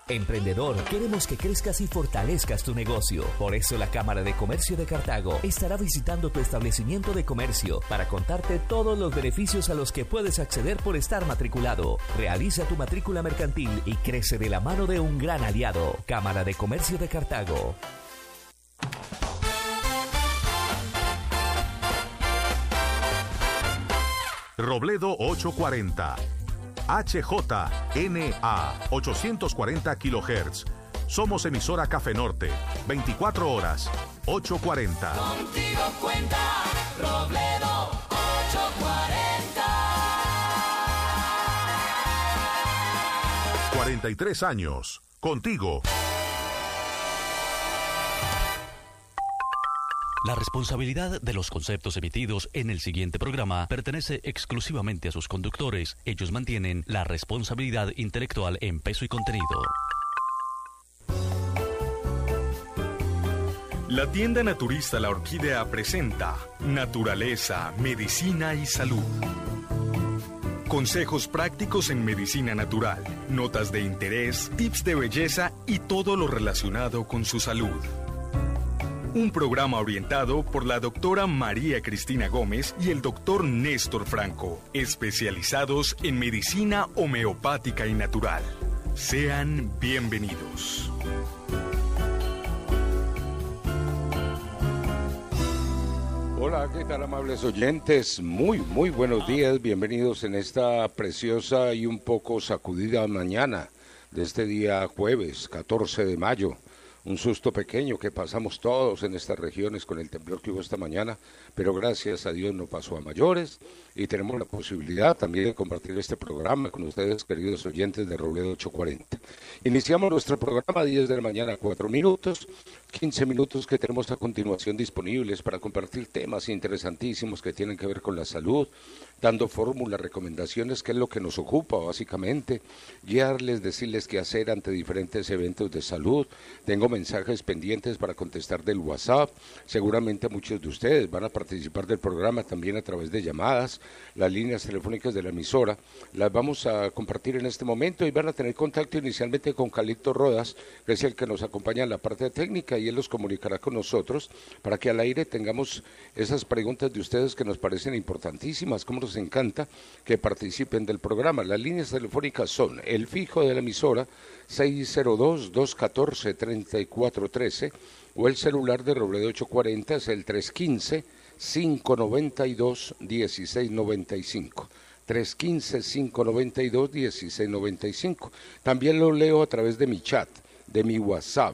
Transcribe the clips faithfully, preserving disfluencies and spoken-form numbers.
Emprendedor, queremos que crezcas y fortalezcas tu negocio. Por eso la Cámara de Comercio de Cartago estará visitando tu establecimiento de comercio para contarte todos los beneficios a los que puedes acceder por estar matriculado. Realiza tu matrícula mercantil y crece de la mano de un gran aliado. Cámara de Comercio de Cartago. Robledo ochocientos cuarenta. H J N A ochocientos cuarenta kilohertz. Somos emisora Café Norte. veinticuatro horas. ochocientos cuarenta. Contigo cuenta Robledo ochocientos cuarenta. cuarenta y tres años. Contigo. La responsabilidad de los conceptos emitidos en el siguiente programa pertenece exclusivamente a sus conductores. Ellos mantienen la responsabilidad intelectual en peso y contenido. La tienda naturista La Orquídea presenta Naturaleza, Medicina y Salud. Consejos prácticos en medicina natural, notas de interés, tips de belleza y todo lo relacionado con su salud. Un programa orientado por la doctora María Cristina Gómez y el doctor Néstor Franco, especializados en medicina homeopática y natural. Sean bienvenidos. Hola, ¿qué tal, amables oyentes? Muy, muy buenos días. Bienvenidos en esta preciosa y un poco sacudida mañana de este día jueves, catorce de mayo. Un susto pequeño que pasamos todos en estas regiones con el temblor que hubo esta mañana, pero gracias a Dios no pasó a mayores y tenemos la posibilidad también de compartir este programa con ustedes, queridos oyentes de Robledo ochocientos cuarenta. Iniciamos nuestro programa a diez de la mañana, cuatro minutos, quince minutos que tenemos a continuación disponibles para compartir temas interesantísimos que tienen que ver con la salud, dando fórmulas, recomendaciones, que es lo que nos ocupa básicamente, guiarles, decirles qué hacer ante diferentes eventos de salud. Tengo mensajes pendientes para contestar del WhatsApp. Seguramente muchos de ustedes van a participar del programa también a través de llamadas. Las líneas telefónicas de la emisora las vamos a compartir en este momento y van a tener contacto inicialmente con Calixto Rodas, que es el que nos acompaña en la parte técnica, y él los comunicará con nosotros para que al aire tengamos esas preguntas de ustedes que nos parecen importantísimas. Como nos encanta que participen del programa. Las líneas telefónicas son el fijo de la emisora seis cero dos, dos uno cuatro, tres cuatro uno tres o el celular de Robledo ochocientos cuarenta es el tres uno cinco, cinco nueve dos, uno seis nueve cinco. tres uno cinco, cinco nueve dos, uno seis nueve cinco. También lo leo a través de mi chat, de mi WhatsApp.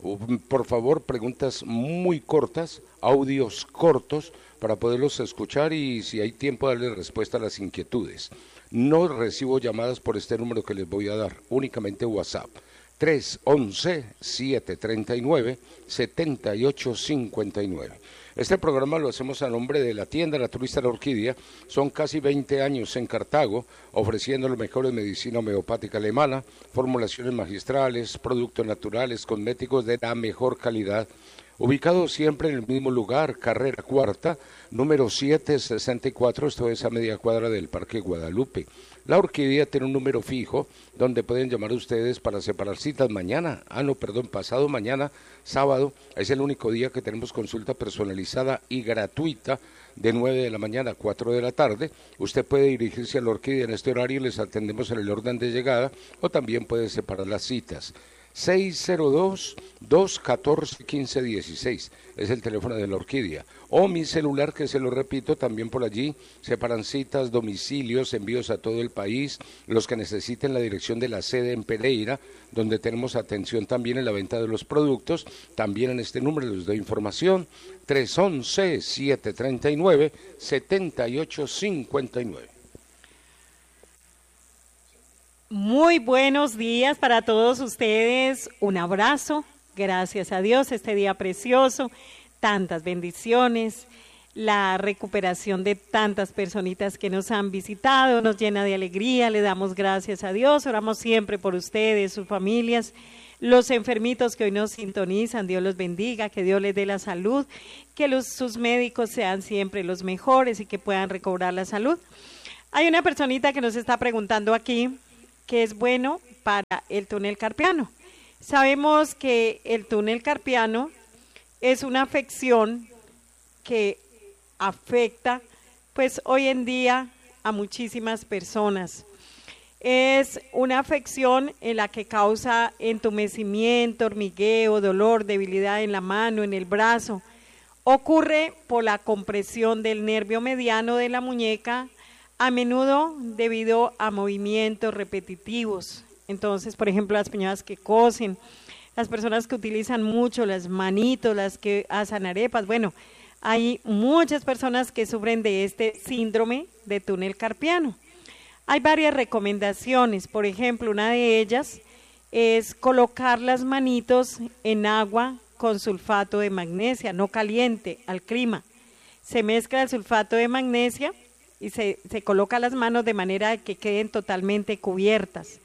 Por favor, preguntas muy cortas, audios cortos, para poderlos escuchar y si hay tiempo darle respuesta a las inquietudes. No recibo llamadas por este número que les voy a dar, únicamente WhatsApp. tres once, siete treinta y nueve, setenta y ocho cincuenta y nueve. Este programa lo hacemos a nombre de la tienda naturista La Orquídea. Son casi veinte años en Cartago, ofreciendo lo mejor de medicina homeopática alemana, formulaciones magistrales, productos naturales, cosméticos de la mejor calidad. Ubicado siempre en el mismo lugar, carrera cuarta, número setecientos sesenta y cuatro, esto es a media cuadra del Parque Guadalupe. La Orquídea tiene un número fijo donde pueden llamar ustedes para separar citas mañana, ah no, perdón, pasado mañana, sábado, es el único día que tenemos consulta personalizada y gratuita de nueve de la mañana a cuatro de la tarde. Usted puede dirigirse a La Orquídea en este horario y les atendemos en el orden de llegada, o también puede separar las citas. seis cero dos, dos uno cuatro, uno cinco uno seis es el teléfono de La Orquídea. O mi celular, que se lo repito, también por allí separan citas, domicilios, envíos a todo el país, los que necesiten la dirección de la sede en Pereira, donde tenemos atención también en la venta de los productos. También en este número les doy información, tres once, siete treinta y nueve, setenta y ocho cincuenta y nueve. Muy buenos días para todos ustedes, un abrazo, gracias a Dios, este día precioso, tantas bendiciones, la recuperación de tantas personitas que nos han visitado, nos llena de alegría, le damos gracias a Dios, oramos siempre por ustedes, sus familias, los enfermitos que hoy nos sintonizan, Dios los bendiga, que Dios les dé la salud, que los, sus médicos sean siempre los mejores y que puedan recobrar la salud. Hay una personita que nos está preguntando aquí, que es bueno para el túnel carpiano. Sabemos que el túnel carpiano es una afección que afecta, pues hoy en día, a muchísimas personas. Es una afección en la que causa entumecimiento, hormigueo, dolor, debilidad en la mano, en el brazo. Ocurre por la compresión del nervio mediano de la muñeca, a menudo debido a movimientos repetitivos. Entonces, por ejemplo, las personas que cosen, las personas que utilizan mucho las manitos, las que asan arepas, bueno, hay muchas personas que sufren de este síndrome de túnel carpiano. Hay varias recomendaciones, por ejemplo, una de ellas es colocar las manitos en agua con sulfato de magnesia, no caliente, al clima. Se mezcla el sulfato de magnesia y se, se coloca las manos de manera que queden totalmente cubiertas.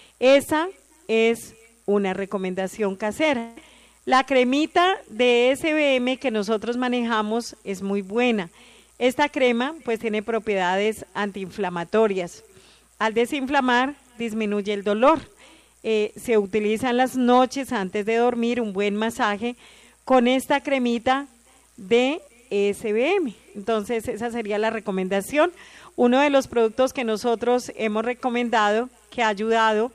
Esa es una recomendación casera. La cremita de S B M que nosotros manejamos es muy buena. Esta crema pues tiene propiedades antiinflamatorias. Al desinflamar disminuye el dolor. Eh, se utiliza en las noches antes de dormir un buen masaje con esta cremita de S B M. Entonces esa sería la recomendación. Uno de los productos que nosotros hemos recomendado que ha ayudado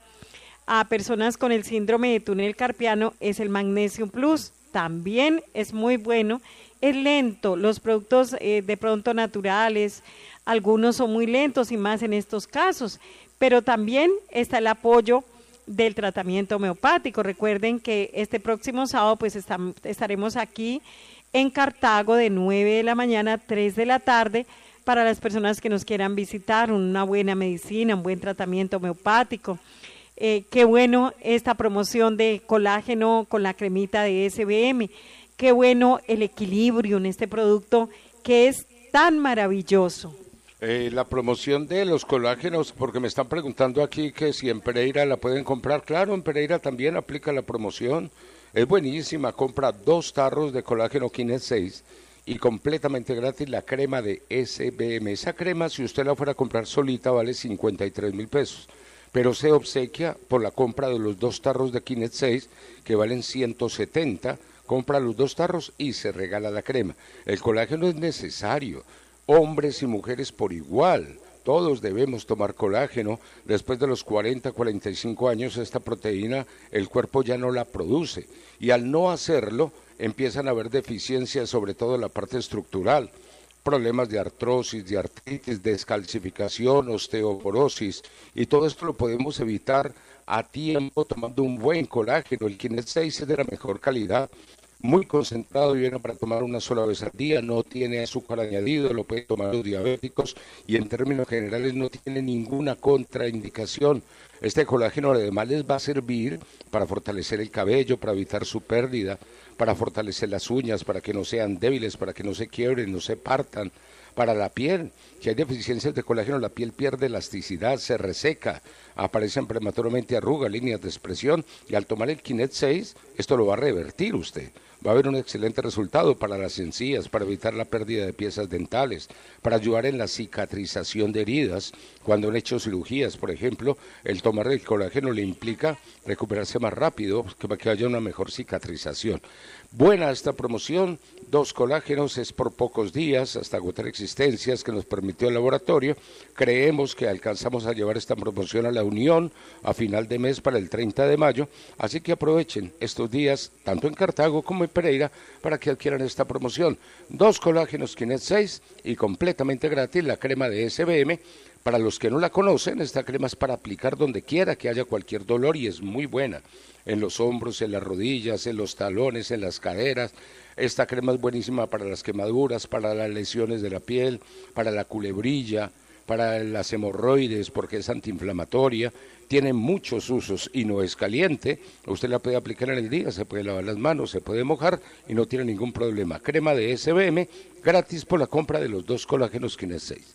a personas con el síndrome de túnel carpiano es el Magnesium Plus. También es muy bueno, es lento, los productos eh, de pronto naturales, algunos son muy lentos y más en estos casos, pero también está el apoyo del tratamiento homeopático. Recuerden que este próximo sábado pues estam- estaremos aquí en Cartago de nueve de la mañana a tres de la tarde para las personas que nos quieran visitar, una buena medicina, un buen tratamiento homeopático. Eh, qué bueno esta promoción de colágeno con la cremita de S B M, qué bueno el equilibrio en este producto que es tan maravilloso. Eh, la promoción de los colágenos, porque me están preguntando aquí que si en Pereira la pueden comprar. Claro, en Pereira también aplica la promoción, es buenísima, compra dos tarros de colágeno Kinet seis y completamente gratis la crema de S B M. Esa crema, si usted la fuera a comprar solita, vale cincuenta y tres mil pesos. Pero se obsequia por la compra de los dos tarros de Kinet seis, que valen ciento setenta, compra los dos tarros y se regala la crema. El colágeno es necesario, hombres y mujeres por igual, todos debemos tomar colágeno. Después de los cuarenta, cuarenta y cinco años, esta proteína el cuerpo ya no la produce, y al no hacerlo, empiezan a haber deficiencias, sobre todo en la parte estructural. Problemas de artrosis, de artritis, descalcificación, osteoporosis, y todo esto lo podemos evitar a tiempo tomando un buen colágeno. El Kinet seis es de la mejor calidad, muy concentrado y viene para tomar una sola vez al día, no tiene azúcar añadido, lo pueden tomar los diabéticos y en términos generales no tiene ninguna contraindicación. Este colágeno además les va a servir para fortalecer el cabello, para evitar su pérdida, para fortalecer las uñas, para que no sean débiles, para que no se quiebren, no se partan. Para la piel, si hay deficiencias de colágeno, la piel pierde elasticidad, se reseca, aparecen prematuramente arrugas, líneas de expresión, y al tomar el Kinet seis, esto lo va a revertir usted. Va a haber un excelente resultado para las encías, para evitar la pérdida de piezas dentales, para ayudar en la cicatrización de heridas. Cuando han hecho cirugías, por ejemplo, el tomar el colágeno le implica recuperarse más rápido, que, que haya una mejor cicatrización. Buena esta promoción, dos colágenos, es por pocos días, hasta agotar existencias que nos permitió el laboratorio. Creemos que alcanzamos a llevar esta promoción a la Unión a final de mes para el treinta de mayo, así que aprovechen estos días, tanto en Cartago como en Pereira, para que adquieran esta promoción. Dos colágenos Kinet seis y completamente gratis la crema de S B M. Para los que no la conocen, esta crema es para aplicar donde quiera que haya cualquier dolor y es muy buena. En los hombros, en las rodillas, en los talones, en las caderas. Esta crema es buenísima para las quemaduras, para las lesiones de la piel, para la culebrilla, para las hemorroides, porque es antiinflamatoria. Tiene muchos usos y no es caliente. Usted la puede aplicar en el día, se puede lavar las manos, se puede mojar y no tiene ningún problema. Crema de S B M, gratis por la compra de los dos colágenos Kinet seis.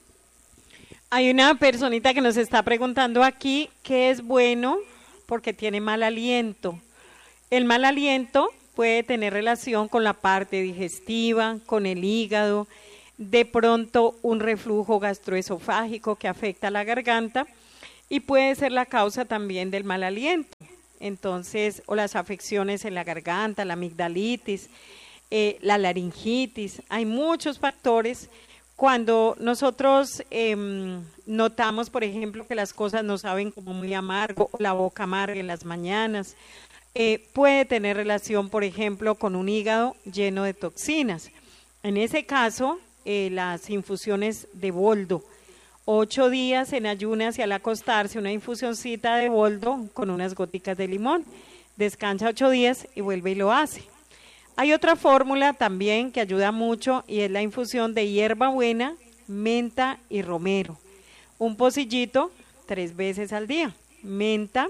Hay una personita que nos está preguntando aquí qué es bueno porque tiene mal aliento. El mal aliento puede tener relación con la parte digestiva, con el hígado, de pronto un reflujo gastroesofágico que afecta a la garganta y puede ser la causa también del mal aliento. entonces, o las afecciones en la garganta, la amigdalitis, eh, la laringitis. Hay muchos factores. Cuando nosotros eh, notamos, por ejemplo, que las cosas nos saben como muy amargo, o la boca amarga en las mañanas, eh, puede tener relación, por ejemplo, con un hígado lleno de toxinas. En ese caso, eh, las infusiones de boldo, ocho días en ayunas y al acostarse, una infusioncita de boldo con unas goticas de limón. Descansa ocho días y vuelve y lo hace. Hay otra fórmula también que ayuda mucho y es la infusión de hierbabuena, menta y romero. Un pocillito tres veces al día. Menta,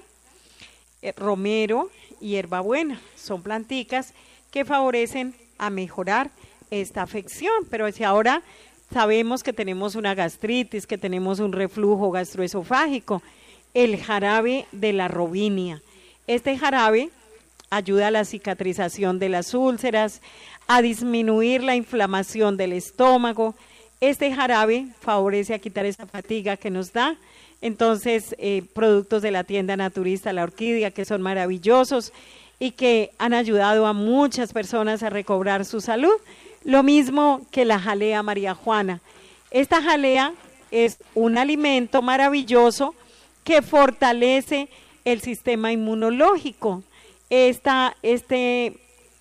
eh, romero y hierbabuena. Son planticas que favorecen a mejorar esta afección, pero si ahora sabemos que tenemos una gastritis, que tenemos un reflujo gastroesofágico, el jarabe de la robinia. Este jarabe ayuda a la cicatrización de las úlceras, a disminuir la inflamación del estómago. Este jarabe favorece a quitar esa fatiga que nos da. Entonces, eh, productos de la tienda naturista La Orquídea, que son maravillosos y que han ayudado a muchas personas a recobrar su salud. Lo mismo que la jalea María Juana. Esta jalea es un alimento maravilloso que fortalece el sistema inmunológico. Esta este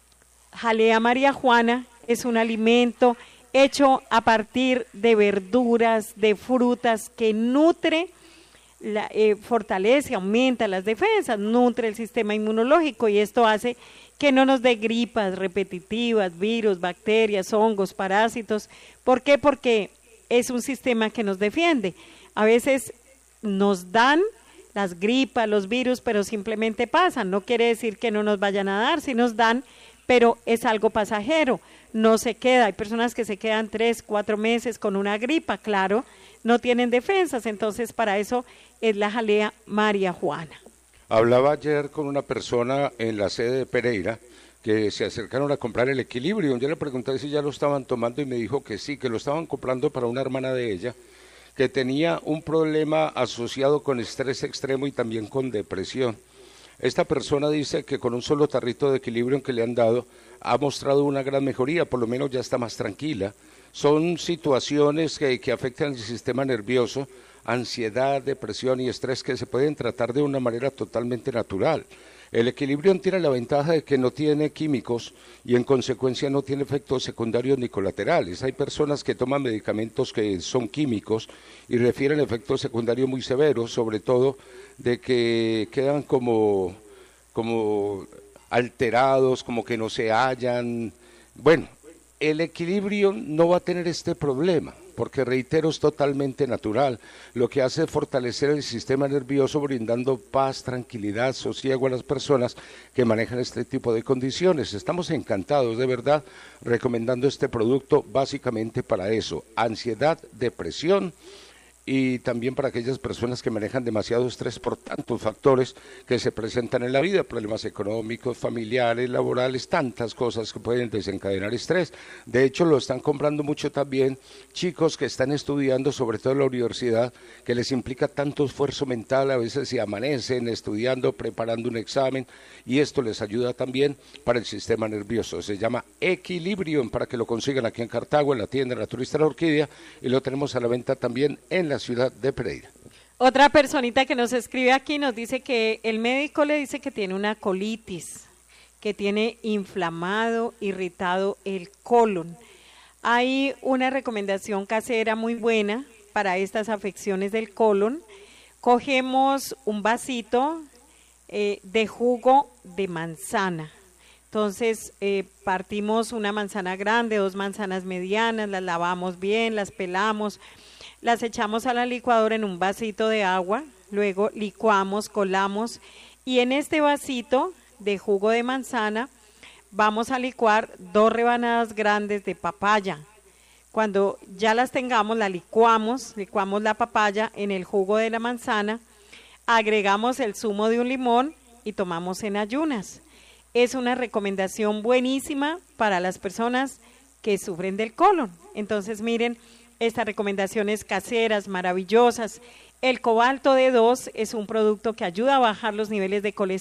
jalea María Juana es un alimento hecho a partir de verduras, de frutas, que nutre, la, eh, fortalece, aumenta las defensas, nutre el sistema inmunológico y esto hace que no nos dé gripas repetitivas, virus, bacterias, hongos, parásitos. ¿Por qué? Porque es un sistema que nos defiende. A veces nos dan las gripas, los virus, pero simplemente pasan. No quiere decir que no nos vayan a dar, sí nos dan, pero es algo pasajero, no se queda. Hay personas que se quedan tres, cuatro meses con una gripa, claro, no tienen defensas, entonces para eso es la jalea María Juana. Hablaba ayer con una persona en la sede de Pereira que se acercaron a comprar el Equilibrium. Yo le pregunté si ya lo estaban tomando y me dijo que sí, que lo estaban comprando para una hermana de ella que tenía un problema asociado con estrés extremo y también con depresión. Esta persona dice que con un solo tarrito de Equilibrium que le han dado ha mostrado una gran mejoría, por lo menos ya está más tranquila. Son situaciones que, que afectan el sistema nervioso, ansiedad, depresión y estrés que se pueden tratar de una manera totalmente natural. El Equilibrium tiene la ventaja de que no tiene químicos y en consecuencia no tiene efectos secundarios ni colaterales. Hay personas que toman medicamentos que son químicos y refieren efectos secundarios muy severos, sobre todo de que quedan como, como alterados, como que no se hallan. Bueno, el Equilibrium no va a tener este problema, porque reitero, es totalmente natural. Lo que hace es fortalecer el sistema nervioso, brindando paz, tranquilidad, sosiego a las personas que manejan este tipo de condiciones. Estamos encantados, de verdad, recomendando este producto básicamente para eso: ansiedad, depresión, y también para aquellas personas que manejan demasiado estrés por tantos factores que se presentan en la vida, problemas económicos, familiares, laborales, tantas cosas que pueden desencadenar estrés. De hecho, lo están comprando mucho también chicos que están estudiando, sobre todo en la universidad, que les implica tanto esfuerzo mental, a veces se amanecen estudiando, preparando un examen, y esto les ayuda también para el sistema nervioso. Se llama Equilibrium, para que lo consigan aquí en Cartago, en la tienda naturista La Orquídea, y lo tenemos a la venta también en la ciudad de Pereira. Otra personita que nos escribe aquí nos dice que el médico le dice que tiene una colitis, que tiene inflamado, irritado el colon. Hay una recomendación casera muy buena para estas afecciones del colon. Cogemos un vasito eh, de jugo de manzana. Entonces eh, partimos una manzana grande, dos manzanas medianas, las lavamos bien, las pelamos, las echamos a la licuadora en un vasito de agua, luego licuamos, colamos, y en este vasito de jugo de manzana vamos a licuar dos rebanadas grandes de papaya. Cuando ya las tengamos, la licuamos, licuamos la papaya en el jugo de la manzana, agregamos el zumo de un limón y tomamos en ayunas. Es una recomendación buenísima para las personas que sufren del colon. Entonces, miren, estas recomendaciones caseras, maravillosas. El cobalto D dos es un producto que ayuda a bajar los niveles de colesterol